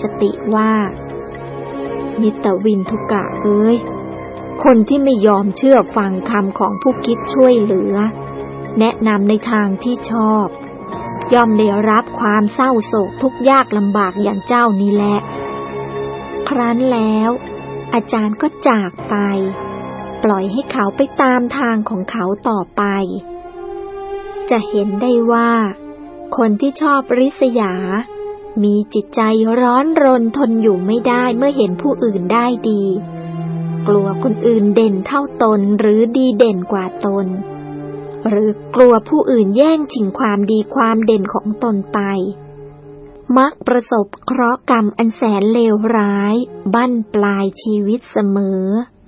สติว่ามิสเตอร์วินทุกะเอ้ยคนที่ไม่ยอมเชื่อฟังคำของผู้คิดช่วยเหลือแนะนำในทางที่ชอบย่อมได้รับความเศร้าโศกทุกข์ยากลำบากอย่างเจ้านี่แหละครั้นแล้วอาจารย์ก็จากไปปล่อยให้เขาไปตามทางของเขาต่อไปจะเห็นได้ว่าคนที่ชอบริษยามีจิตใจร้อนรนทนอยู่ไม่ได้เมื่อเห็นผู้อื่นได้ดีกลัวคนอื่นเด่นเท่าตนหรือดีเด่นกว่าตนหรือกลัวผู้อื่นแย่งชิงความดีความเด่นของตนไปมักประสบเคราะห์กรรมอันแสนเลวร้ายบั้นปลายชีวิตเสมอ